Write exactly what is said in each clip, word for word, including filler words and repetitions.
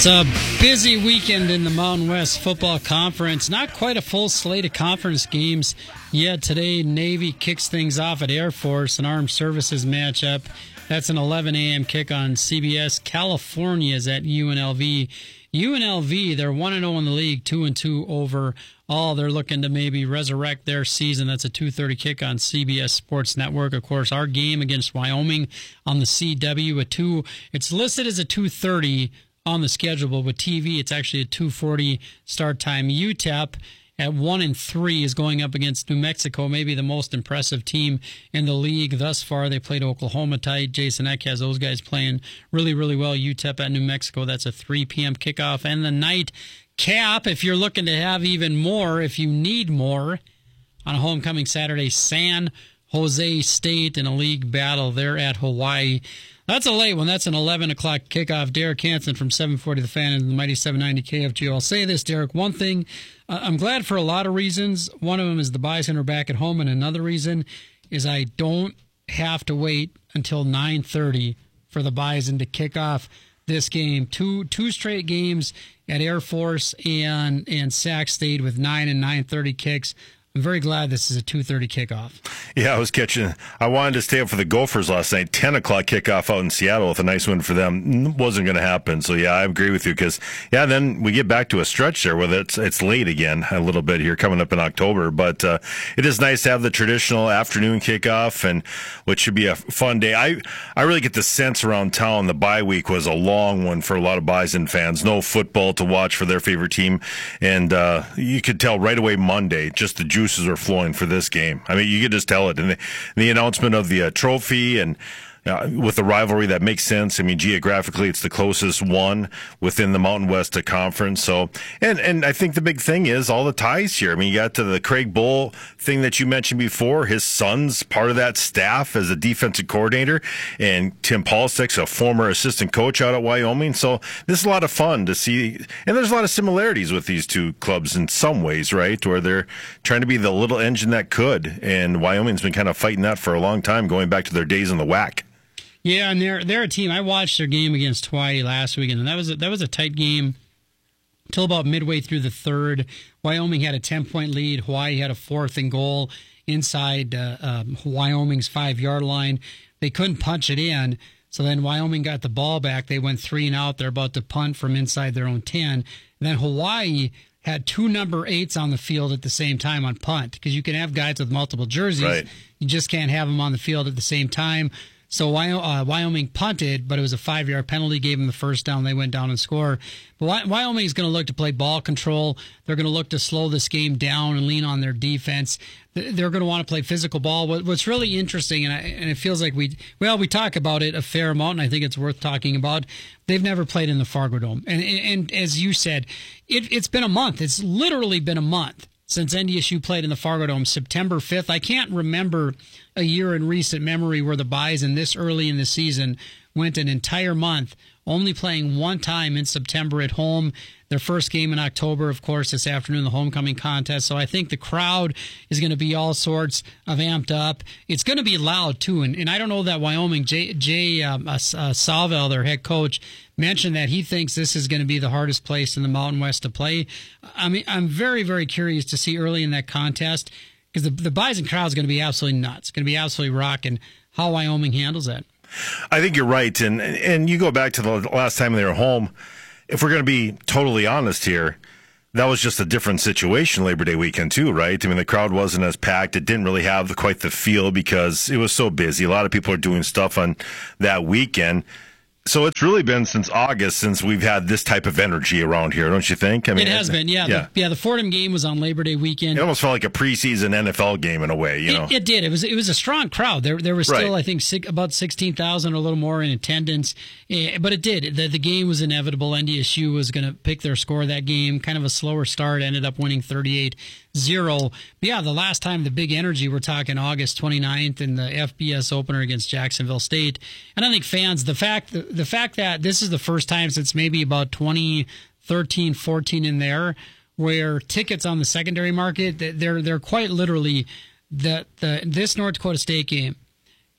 It's a busy weekend in the Mountain West Football Conference. Not quite a full slate of conference games yet. Today, Navy kicks things off at Air Force, an armed services matchup. That's an eleven a.m. kick on C B S. California is at U N L V. U N L V, they're one and oh in the league, two and two overall. They're looking to maybe resurrect their season. That's a two thirty kick on C B S Sports Network. Of course, our game against Wyoming on the C W at two. It's listed as a two thirty on the schedule, but with T V, it's actually a two forty start time. U T E P at one and three is going up against New Mexico, maybe the most impressive team in the league thus far. They played Oklahoma tight. Jason Eck has those guys playing really, really well. U T E P at New Mexico, that's a three p.m. kickoff. And the night cap, if you're looking to have even more, if you need more, on a homecoming Saturday, San Jose State in a league battle there at Hawaii. That's a late one. That's an eleven o'clock kickoff. Derek Hansen from seven forty The Fan and the Mighty seven ninety K F G O. I'll say this, Derek. One thing, uh, I'm glad for a lot of reasons. One of them is the Bison are back at home, and another reason is I don't have to wait until nine thirty for the Bison to kick off this game. Two two straight games at Air Force and, and Sac State with nine and nine thirty kicks. I'm very glad this is a two thirty kickoff. Yeah, I was catching. I wanted to stay up for the Gophers last night. ten o'clock kickoff out in Seattle with a nice win for them. Wasn't going to happen. So, yeah, I agree with you because, yeah, then we get back to a stretch there where it's, it's late again a little bit here coming up in October. But uh, it is nice to have the traditional afternoon kickoff, and which should be a fun day. I, I really get the sense around town the bye week was a long one for a lot of Bison fans. No football to watch for their favorite team. And uh, you could tell right away Monday just the juices are flowing for this game. I mean, you could just tell it. And the, the announcement of the uh, trophy and uh, with the rivalry, that makes sense. I mean, geographically, it's the closest one within the Mountain West Conference. So, and and I think the big thing is all the ties here. I mean, you got to the Craig Bull thing that you mentioned before. His son's part of that staff as a defensive coordinator, and Tim Polstek's a former assistant coach out at Wyoming. So this is a lot of fun to see, and there's a lot of similarities with these two clubs in some ways, right? Where they're trying to be the little engine that could, and Wyoming's been kind of fighting that for a long time, going back to their days in the W A C. Yeah, and they're they're a team. I watched their game against Hawaii last weekend, and that was a, that was a tight game until about midway through the third. Wyoming had a ten-point lead. Hawaii had a fourth and goal inside uh, um, Wyoming's five-yard line. They couldn't punch it in, so then Wyoming got the ball back. They went three and out. They're about to punt from inside their own ten. And then Hawaii had two number eights on the field at the same time on punt, because you can have guys with multiple jerseys. Right. You just can't have them on the field at the same time. So Wyoming punted, but it was a five-yard penalty, gave them the first down. They went down and scored. But Wyoming is going to look to play ball control. They're going to look to slow this game down and lean on their defense. They're going to want to play physical ball. What's really interesting, and, I, and it feels like we, well, we talk about it a fair amount, and I think it's worth talking about. They've never played in the Fargo Dome. And, and, and as you said, it, it's been a month. It's literally been a month since N D S U played in the Fargo Dome, September fifth. I can't remember a year in recent memory where the Bison this early in the season went an entire month only playing one time in September at home. Their first game in October, of course, this afternoon, the homecoming contest. So I think the crowd is going to be all sorts of amped up. It's going to be loud, too. And, and I don't know that Wyoming, Jay, Jay um, uh, uh, Salvel, their head coach, mentioned that he thinks this is going to be the hardest place in the Mountain West to play. I mean, I'm very, very curious to see early in that contest, because the, the Bison crowd is going to be absolutely nuts. It's going to be absolutely rocking how Wyoming handles that. I think you're right. And, and you go back to the last time they were home. If we're going to be totally honest here, that was just a different situation Labor Day weekend too, right? I mean, the crowd wasn't as packed. It didn't really have quite the feel because it was so busy. A lot of people are doing stuff on that weekend. So it's really been since August since we've had this type of energy around here, don't you think? I mean, it has it, been, yeah. Yeah. The, yeah, the Fordham game was on Labor Day weekend. It almost felt like a preseason N F L game in a way, you it, know. It did. It was it was a strong crowd. There there was still, right. I think, six, about sixteen thousand or a little more in attendance. Eh, but it did. The, the game was inevitable. N D S U was going to pick their score that game. Kind of a slower start. Ended up winning thirty-eight zero. But yeah, the last time the big energy, we're talking August twenty-ninth in the F B S opener against Jacksonville State. And I think fans, the fact the, the fact that this is the first time since maybe about twenty thirteen, fourteen in there where tickets on the secondary market, they're they're quite literally the the this North Dakota State game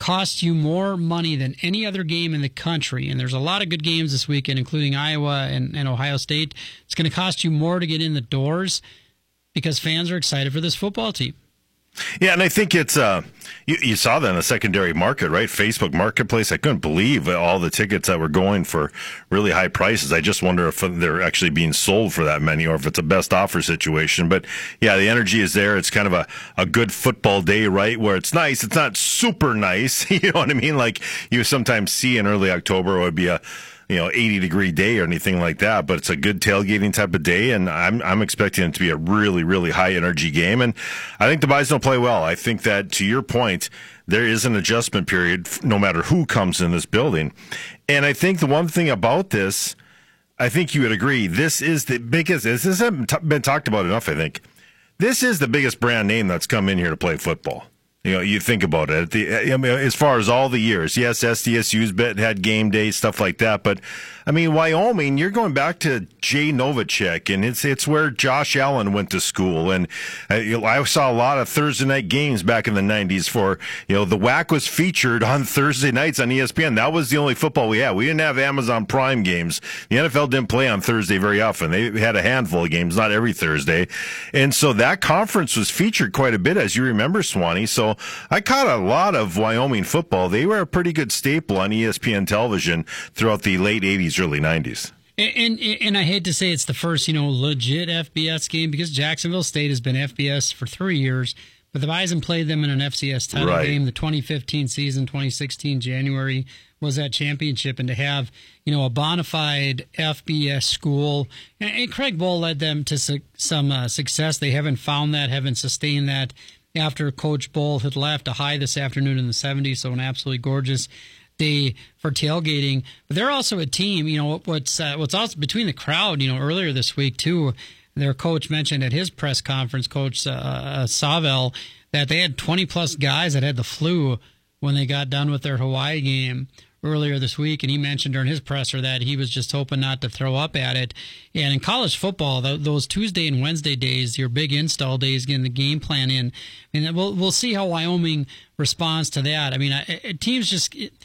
costs you more money than any other game in the country, and there's a lot of good games this weekend, including Iowa and, and Ohio State, it's going to cost you more to get in the doors because fans are excited for this football team. Yeah, and I think it's, uh, you, you saw that in the secondary market, right? Facebook Marketplace. I couldn't believe all the tickets that were going for really high prices. I just wonder if they're actually being sold for that many or if it's a best offer situation. But yeah, the energy is there. It's kind of a, a good football day, right? Where it's nice. It's not super nice. You know what I mean? Like you sometimes see in early October, it would be a, you know, eighty degree day or anything like that, but it's a good tailgating type of day, and I'm I'm expecting it to be a really, really high energy game, and I think the Bison will play well. I think that, to your point, there is an adjustment period no matter who comes in this building, and I think the one thing about this, I think you would agree, this is the biggest, this hasn't been talked about enough, I think. This is the biggest brand name that's come in here to play football. You know, you think about it. The, I mean, as far as all the years, yes, S D S U's bit had game days, stuff like that. But I mean, Wyoming, you're going back to Jay Novacek, and it's it's where Josh Allen went to school. And I, I saw a lot of Thursday night games back in the nineties. For you know, the W A C was featured on Thursday nights on E S P N. That was the only football we had. We didn't have Amazon Prime games. The N F L didn't play on Thursday very often. They had a handful of games, not every Thursday. And so that conference was featured quite a bit, as you remember, Swanee. So I caught a lot of Wyoming football. They were a pretty good staple on E S P N television throughout the late eighties, early nineties. And, and and I hate to say it's the first, you know, legit F B S game because Jacksonville State has been F B S for three years, but the Bison played them in an F C S title right. game. The twenty fifteen season, twenty sixteen January was that championship, and to have, you know, a bona fide F B S school, and, and Craig Bohl led them to su- some uh, success. They haven't found that, haven't sustained that after Coach Bohl had left. A high this afternoon in the seventies, so an absolutely gorgeous day for tailgating. But they're also a team, you know, what's uh, what's also between the crowd, you know, earlier this week too, their coach mentioned at his press conference, Coach uh, Savell, that they had twenty plus guys that had the flu when they got done with their Hawaii game earlier this week, and he mentioned during his presser that he was just hoping not to throw up at it. And in college football, the, those Tuesday and Wednesday days, your big install days, getting the game plan in, and we'll we'll see how Wyoming responds to that. I mean, I, teams just it,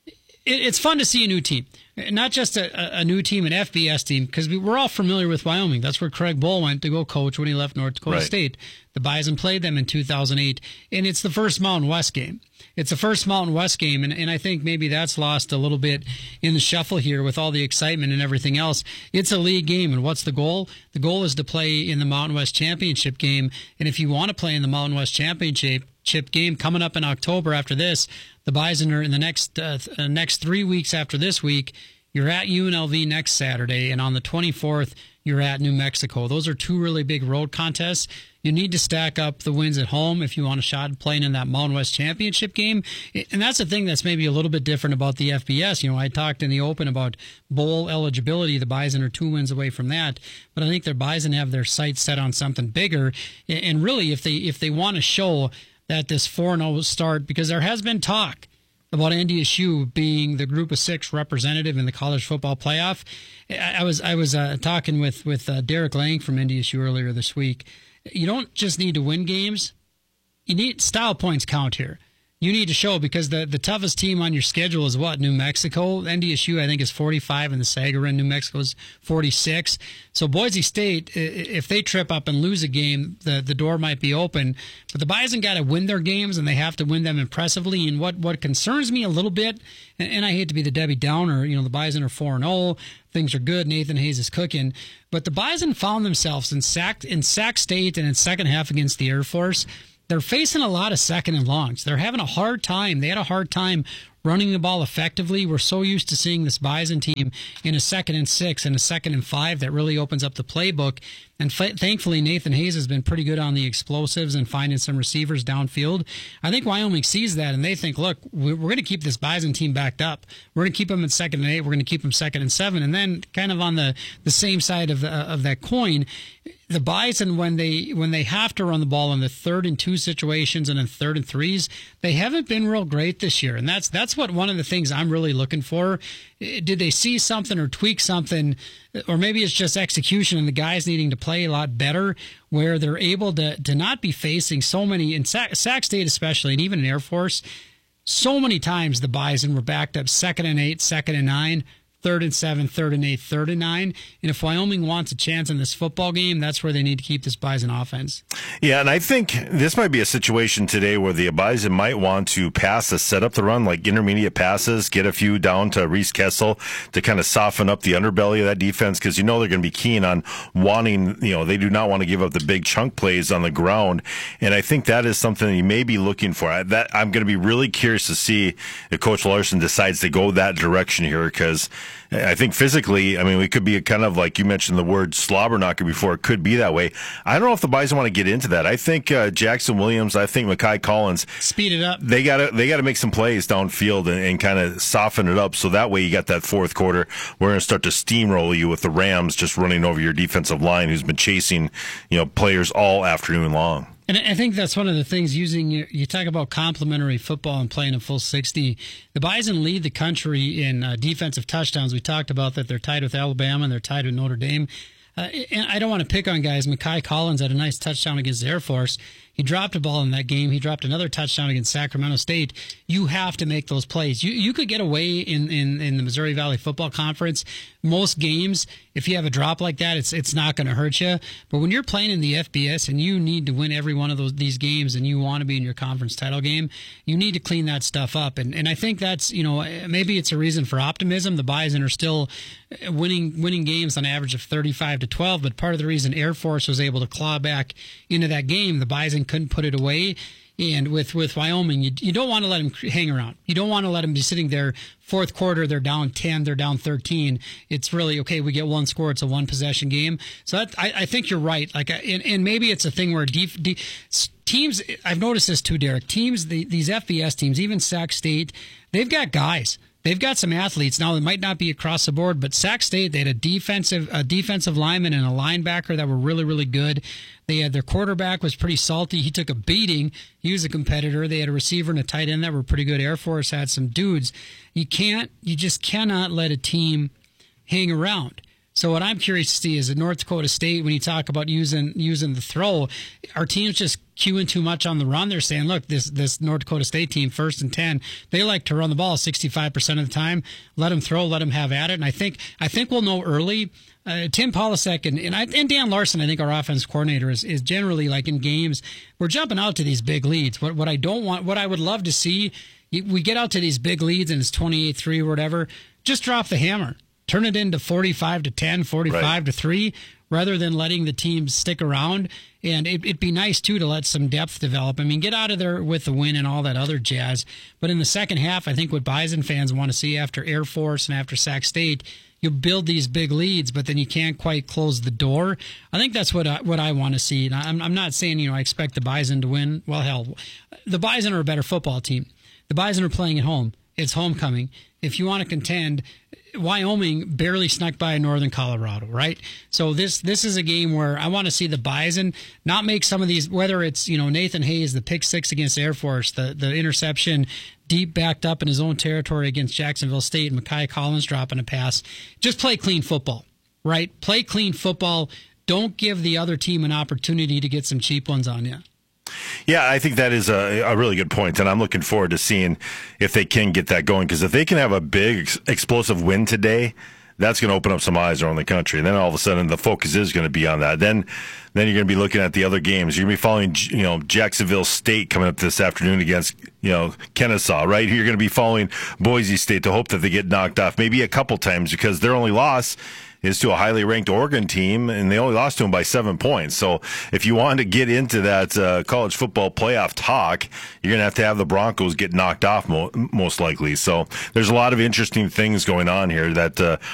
it's fun to see a new team, not just a, a new team, an F B S team, because we, we're all familiar with Wyoming. That's where Craig Bohl went to go coach when he left North Dakota right. State. The Bison played them in two thousand eight, and it's the first Mountain West game. It's the first Mountain West game, and, and I think maybe that's lost a little bit in the shuffle here with all the excitement and everything else. It's a league game, and what's the goal? The goal is to play in the Mountain West Championship game, and if you want to play in the Mountain West Championship chip game coming up in October after this, the Bison are in the next uh, th- uh, next three weeks after this week. You're at U N L V next Saturday, and on the twenty-fourth, you're at New Mexico. Those are two really big road contests. You need to stack up the wins at home if you want a shot at playing in that Mountain West Championship game. And that's the thing that's maybe a little bit different about the F B S. You know, I talked in the open about bowl eligibility. The Bison are two wins away from that. But I think their Bison have their sights set on something bigger. And really, if they if they want to show that this four and oh start, because there has been talk about N D S U being the Group of Six representative in the college football playoff. I was I was uh, talking with with uh, Derek Lang from N D S U earlier this week. You don't just need to win games; you need style points count here. You need to show, because the, the toughest team on your schedule is what? New Mexico. N D S U, I think, is forty-five, and the Sagarin, New Mexico, is forty-six. So Boise State, if they trip up and lose a game, the, the door might be open. But the Bison got to win their games, and they have to win them impressively. And what, what concerns me a little bit, and, and I hate to be the Debbie Downer, you know, the Bison are four and oh. Things are good. Nathan Hayes is cooking. But the Bison found themselves in Sac, in Sac State and in second half against the Air Force. They're facing a lot of second and longs. They're having a hard time. They had a hard time running the ball effectively. We're so used to seeing this Bison team in a second and six and a second and five that really opens up the playbook. And f- thankfully, Nathan Hayes has been pretty good on the explosives and finding some receivers downfield. I think Wyoming sees that, and they think, look, we're going to keep this Bison team backed up. We're going to keep them at second and eight. We're going to keep them second and seven. And then kind of on the, the same side of the, of that coin, the Bison, when they when they have to run the ball in the third and two situations and in third and threes, they haven't been real great this year. And that's that's what one of the things I'm really looking for. Did they see something or tweak something, or maybe it's just execution and the guys needing to play a lot better, where they're able to to not be facing so many, in Sac, Sac State especially, and even in Air Force, So many times the Bison were backed up second and eight, second and nine, third and seven, third and eight, third and nine. And if Wyoming wants a chance in this football game, that's where they need to keep this Bison offense. Yeah, and I think this might be a situation today where the Bison might want to pass to set up the run, like intermediate passes, get a few down to Reese Kessel to kind of soften up the underbelly of that defense, because you know they're going to be keen on wanting, you know, they do not want to give up the big chunk plays on the ground. And I think that is something you may be looking for. I, that I'm going to be really curious to see if Coach Larson decides to go that direction here, because I think physically, I mean, we could be a kind of, like you mentioned the word slobber knocker before. It could be that way. I don't know if the Bison want to get into that. I think uh, Jackson Williams, I think Makai Collins, speed it up. They got to they got to make some plays downfield and, and kind of soften it up, so that way you got that fourth quarter. We're going to start to steamroll you with the Rams just running over your defensive line, who's been chasing, you know, players all afternoon long. And I think that's one of the things, using, you talk about complementary football and playing a full sixty. The Bison lead the country in uh, defensive touchdowns. We talked about that they're tied with Alabama and they're tied with Notre Dame. Uh, and I don't want to pick on guys. Makai Collins had a nice touchdown against the Air Force. He dropped a ball in that game. He dropped another touchdown against Sacramento State. You have to make those plays. You you could get away in, in, in the Missouri Valley Football Conference. Most games, if you have a drop like that, it's it's not going to hurt you. But when you're playing in the F B S and you need to win every one of those these games and you want to be in your conference title game, you need to clean that stuff up. And and I think that's, you know, maybe it's a reason for optimism. The Bison are still winning winning games on average of thirty-five to twelve, but part of the reason Air Force was able to claw back into that game, the Bison couldn't put it away. And with, with Wyoming, you, you don't want to let them hang around. You don't want to let them be sitting there. Fourth quarter, they're down ten, they're down thirteen. It's really, okay, we get one score, it's a one-possession game. So that, I, I think you're right. Like, and, and maybe it's a thing where deep, deep, teams, I've noticed this too, Derek, teams, the, these F B S teams, even Sac State, they've got guys. They've got some athletes. Now, it might not be across the board, but Sac State, they had a defensive a defensive lineman and a linebacker that were really, really good. They had their quarterback was pretty salty. He took a beating. He was a competitor. They had a receiver and a tight end that were pretty good. Air Force had some dudes. You can't, you just cannot let a team hang around. So what I'm curious to see is at North Dakota State, when you talk about using using the throw, our teams just queuing too much on the run. They're saying, look, this this North Dakota State team, first and ten, they like to run the ball sixty-five percent of the time. Let them throw, let them have at it. And I think I think we'll know early. Uh, Tim Polasek and and, I, and Dan Larson, I think our offense coordinator, is, is generally, like, in games, we're jumping out to these big leads. What what I don't want, what I would love to see, we get out to these big leads and it's twenty-eight three or whatever, just drop the hammer. Turn it into forty-five to ten, forty-five right. to three, rather than letting the teams stick around. And it, it'd be nice, too, to let some depth develop. I mean, get out of there with the win and all that other jazz. But in the second half, I think what Bison fans want to see after Air Force and after Sac State, you build these big leads, but then you can't quite close the door. I think that's what I, what I want to see. And I'm, I'm not saying, you know, I expect the Bison to win. Well, hell, the Bison are a better football team. The Bison are playing at home. It's homecoming. If you want to contend, Wyoming barely snuck by Northern Colorado, right? So this this is a game where I want to see the Bison not make some of these, whether it's, you know, Nathan Hayes, the pick six against Air Force, the, the interception deep backed up in his own territory against Jacksonville State, and Makai Collins dropping a pass. Just play clean football, right? Play clean football. Don't give the other team an opportunity to get some cheap ones on you. Yeah, I think that is a, a really good point, and I'm looking forward to seeing if they can get that going, because if they can have a big, ex- explosive win today, that's going to open up some eyes around the country. And then all of a sudden, the focus is going to be on that. Then then you're going to be looking at the other games. You're going to be following, you know, Jacksonville State coming up this afternoon against, you know, Kennesaw, right? You're going to be following Boise State to hope that they get knocked off maybe a couple times, because their only loss is to a highly ranked Oregon team, and they only lost to them by seven points. So if you want to get into that uh, college football playoff talk, you're going to have to have the Broncos get knocked off mo- most likely. So there's a lot of interesting things going on here that uh,